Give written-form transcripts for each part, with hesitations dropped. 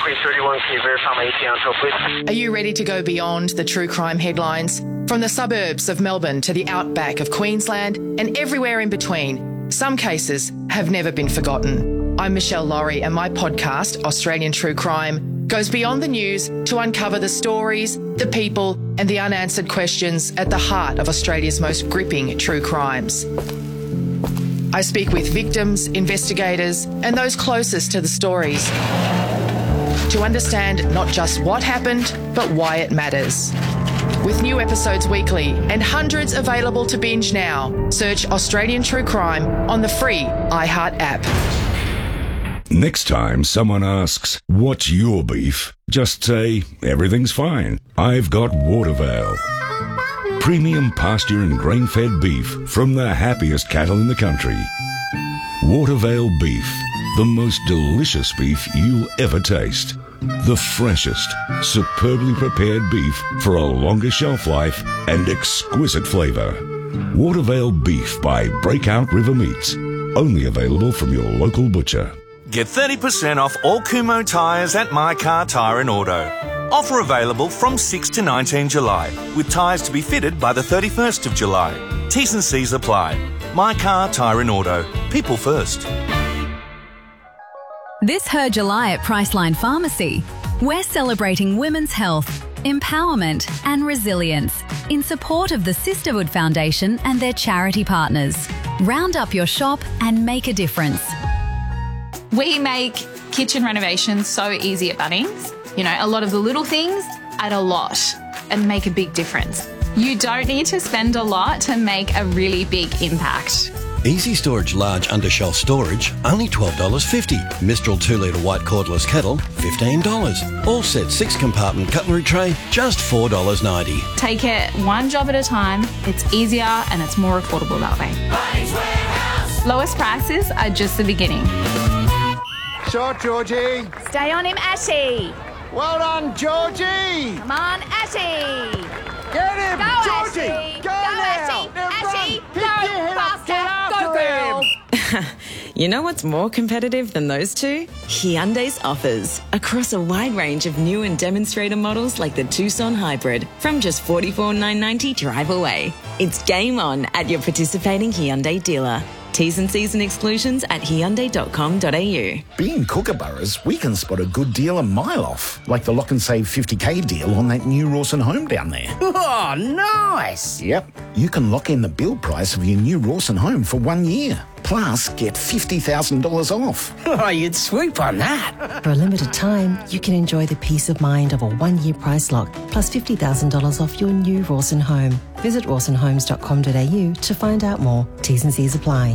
331, can you verify my ETA until, please? Are you ready to go beyond the true crime headlines? From the suburbs of Melbourne to the outback of Queensland and everywhere in between, some cases have never been forgotten. I'm Michelle Laurie, and my podcast, Australian True Crime, goes beyond the news to uncover the stories, the people and the unanswered questions at the heart of Australia's most gripping true crimes. I speak with victims, investigators and those closest to the stories to understand not just what happened, but why it matters. With new episodes weekly and hundreds available to binge now, search Australian True Crime on the free iHeart app. Next time someone asks, what's your beef? Just say, everything's fine. I've got Watervale. Premium pasture and grain-fed beef from the happiest cattle in the country. Watervale beef, the most delicious beef you'll ever taste. The freshest, superbly prepared beef for a longer shelf life and exquisite flavour. Watervale beef by Breakout River Meats. Only available from your local butcher. Get 30% off all Kumho tyres at My Car Tyre and Auto. Offer available from 6 to 19 July, with tyres to be fitted by the 31st of July. T's and C's apply. My Car Tyre and Auto. People first. This Her July at Priceline Pharmacy, we're celebrating women's health, empowerment and resilience in support of the Sisterhood Foundation and their charity partners. Round up your shop and make a difference. We make kitchen renovations so easy at Bunnings. You know, a lot of the little things add a lot and make a big difference. You don't need to spend a lot to make a really big impact. Easy Storage Large Undershelf Storage, only $12.50. Mistral 2-litre white cordless kettle, $15. All set 6-compartment cutlery tray, just $4.90. Take it one job at a time. It's easier and it's more affordable that way. Bunnings Warehouse. Lowest prices are just the beginning. Shot, Georgie. Stay on him, Ashy. Well done, Georgie. Come on, Ashy. Get him, go, Georgie. Ashy. Go now. Ashy. Go faster. Go, girl. You know what's more competitive than those two? Hyundai's offers across a wide range of new and demonstrator models like the Tucson Hybrid from just $44,990 drive away. It's game on at your participating Hyundai dealer. T's and C's and exclusions at hyundai.com.au. Being Kookaburras, we can spot a good deal a mile off, like the Lock and Save 50k deal on that new Rawson home down there. Oh, nice. Yep, you can lock in the build price of your new Rawson home for 1 year. Plus, get $50,000 off. Oh, you'd swoop on that. For a limited time, you can enjoy the peace of mind of a 1-year price lock, plus $50,000 off your new Rawson home. Visit rawsonhomes.com.au to find out more. T's and C's apply.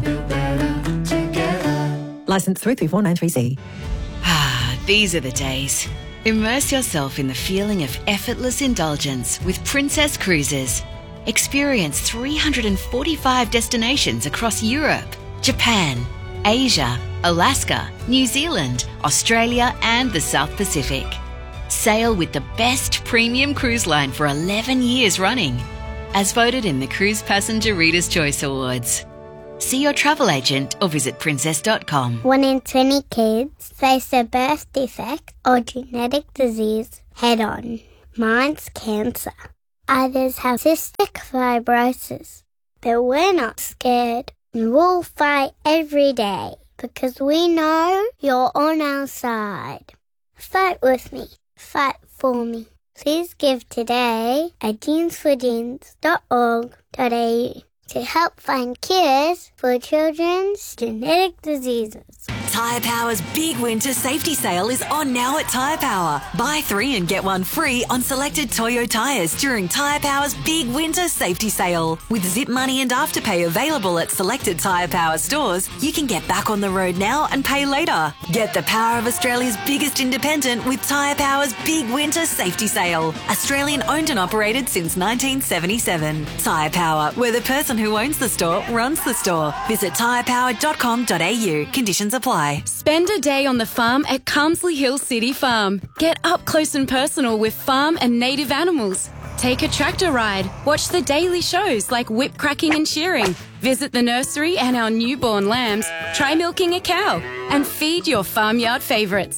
Licence 33493C. These are the days. Immerse yourself in the feeling of effortless indulgence with Princess Cruises. Experience 345 destinations across Europe, Japan, Asia, Alaska, New Zealand, Australia and the South Pacific. Sail with the best premium cruise line for 11 years running, as voted in the Cruise Passenger Reader's Choice Awards. See your travel agent or visit princess.com. 1 in 20 kids face a birth defect or genetic disease head on. Mine's cancer. Others have cystic fibrosis. But we're not scared. And we'll fight every day because we know you're on our side. Fight with me. Fight for me. Please give today at jeansforjeans.org.au to help find cures for children's genetic diseases. Tyre Power's big winter safety sale is on now at Tyre Power. Buy 3 and get 1 free on selected Toyo tyres during Tyre Power's big winter safety sale. With Zip Money and Afterpay available at selected Tyre Power stores, you can get back on the road now and pay later. Get the power of Australia's biggest independent with Tyre Power's big winter safety sale. Australian owned and operated since 1977. Tyre Power, where the person who owns the store runs the store. Visit tyrepower.com.au. Conditions apply. Spend a day on the farm at Carmsley Hill City Farm. Get up close and personal with farm and native animals. Take a tractor ride. Watch the daily shows like whip cracking and shearing. Visit the nursery and our newborn lambs. Try milking a cow and feed your farmyard favourites.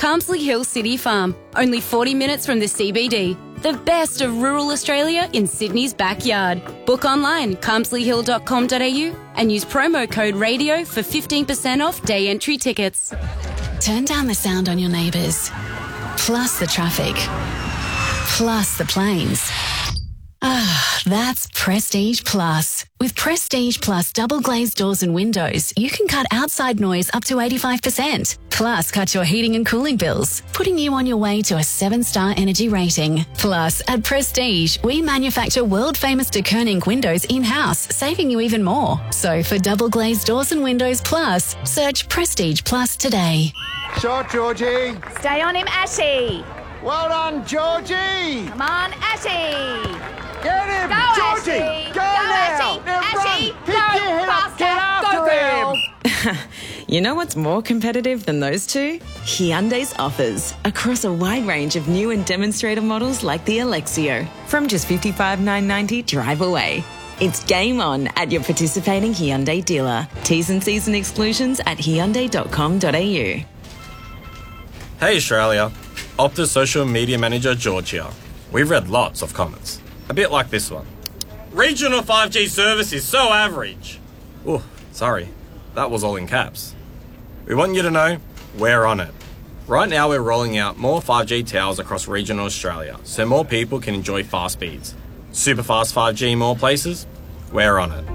Carmsley Hill City Farm, only 40 minutes from the CBD. The best of rural Australia in Sydney's backyard. Book online, carmsleyhill.com.au and use promo code RADIO for 15% off day entry tickets. Turn down the sound on your neighbours, plus the traffic, plus the planes. That's Prestige Plus. With Prestige Plus double glazed doors and windows, you can cut outside noise up to 85%. Plus, cut your heating and cooling bills, putting you on your way to a 7-star energy rating. Plus, at Prestige, we manufacture world-famous de Koning windows in-house, saving you even more. So, for double glazed doors and windows plus, search Prestige Plus today. Shot, Georgie. Stay on him, Ashy. Well done, Georgie. Come on, Ashy. Get him, Go, Georgie. Ashy. Go Go, now. Ashy. Now Ashy. run. Go, Pick your head up. Get faster. after Go, him. You know what's more competitive than those two? Hyundai's offers across a wide range of new and demonstrator models like the Alexio from just $55,990 drive away. It's game on at your participating Hyundai dealer. T's and C's and exclusions at hyundai.com.au. Hey Australia, Optus social media manager George here. We've read lots of comments, a bit like this one. Regional 5G service is so average. Oh, sorry, that was all in caps. We want you to know we're on it. Right now we're rolling out more 5G towers across regional Australia so more people can enjoy fast speeds. Super fast 5G in more places? We're on it.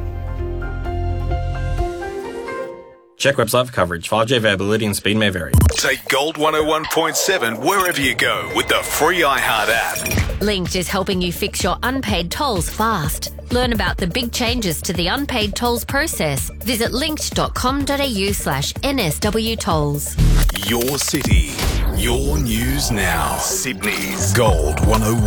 Check website for coverage. 5G availability and speed may vary. Take Gold 101.7 wherever you go with the free iHeart app. Linked is helping you fix your unpaid tolls fast. Learn about the big changes to the unpaid tolls process. Visit linked.com.au/NSW tolls. Your city, your news now. Sydney's Gold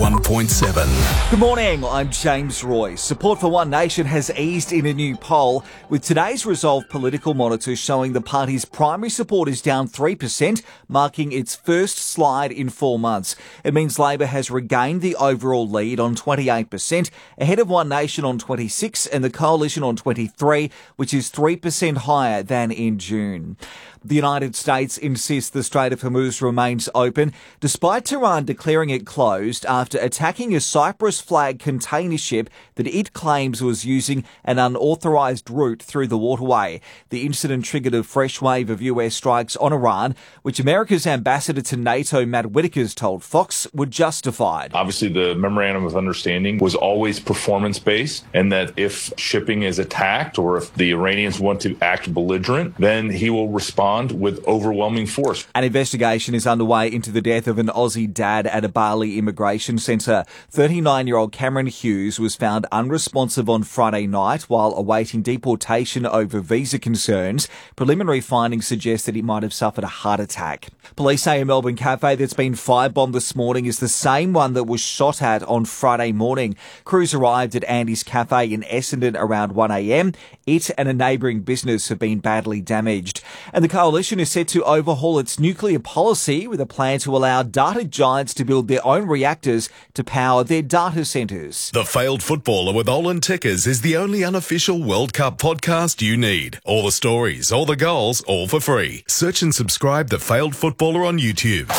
101.7. Good morning, I'm James Roy. Support for One Nation has eased in a new poll, with today's Resolve political monitor showing the party's primary support is down 3%, marking its first slide in 4 months. It means Labor has regained the overall lead on 28%, ahead of One Nation on 26% and the Coalition on 23%, which is 3% higher than in June. The United States insists the Strait of Hormuz remains open, despite Tehran declaring it closed after attacking a Cyprus flag container ship that it claims was using an unauthorized route through the waterway. The incident triggered a fresh wave of US strikes on Iran, which America's ambassador to NATO, Matt Whitaker's told Fox, were justified. Obviously, the memorandum of understanding was always performance-based, and that if shipping is attacked or if the Iranians want to act belligerent, then he will respond with overwhelming force. An investigation is underway into the death of an Aussie dad at a Bali immigration centre. 39-year-old Cameron Hughes was found unresponsive on Friday night while awaiting deportation over visa concerns. Preliminary findings suggest that he might have suffered a heart attack. Police say a Melbourne cafe that's been firebombed this morning is the same one that was shot at on Friday morning. Crews arrived at Andy's Cafe in Essendon around 1 a.m. It and a neighbouring business have been badly damaged. And the Coalition is set to overhaul its nuclear policy with a plan to allow data giants to build their own reactors to power their data centres. The Failed Footballer with Olin Tickers is the only unofficial World Cup podcast you need. All the stories, all the goals, all for free. Search and subscribe The Failed Footballer on YouTube.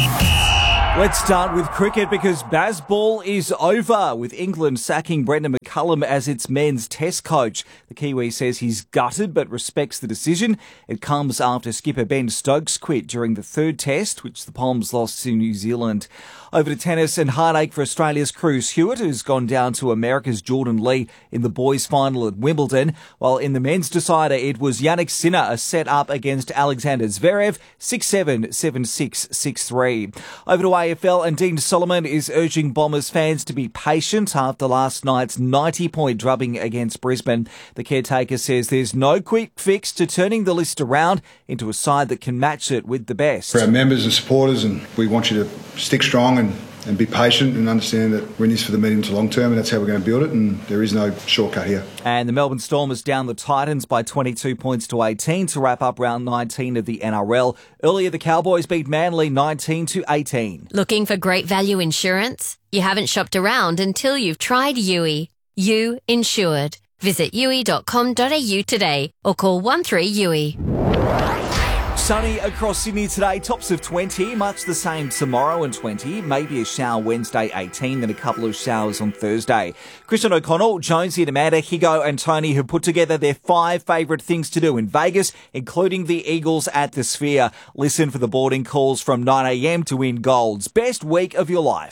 Let's start with cricket because Bazball is over, with England sacking Brendan McCullum as its men's test coach. The Kiwi says he's gutted but respects the decision. It comes after skipper Ben Stokes quit during the third test, which the Poms lost to New Zealand. Over to tennis, and heartache for Australia's Cruz Hewitt, who's gone down to America's Jordan Lee in the boys' final at Wimbledon, while in the men's decider it was Yannick Sinner set up against Alexander Zverev 6-7, 7-6, 6-3. Over to AFL, and Dean Solomon is urging Bombers fans to be patient after last night's 90-point drubbing against Brisbane. The caretaker says there's no quick fix to turning the list around into a side that can match it with the best. For our members and supporters, and we want you to stick strong and be patient and understand that we're in this for the medium to long term, and that's how we're going to build it, and there is no shortcut here. And the Melbourne Stormers down the Titans by 22 points to 18 to wrap up round 19 of the NRL. Earlier, the Cowboys beat Manly 19-18. Looking for great value insurance? You haven't shopped around until you've tried Yui. You Insured. Visit yui.com.au today or call 13 Yui. Sunny across Sydney today, tops of 20, much the same tomorrow and 20, maybe a shower Wednesday 18, then a couple of showers on Thursday. Christian O'Connell, Jonesy and Amanda, Higo and Tony have put together their 5 favourite things to do in Vegas, including the Eagles at the Sphere. Listen for the boarding calls from 9am to win Gold's Best Week of Your Life.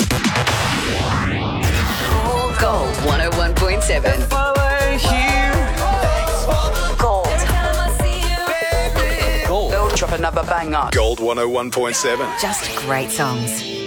Gold 101.7. Gold. They'll drop another banger. Gold 101.7. Just great songs.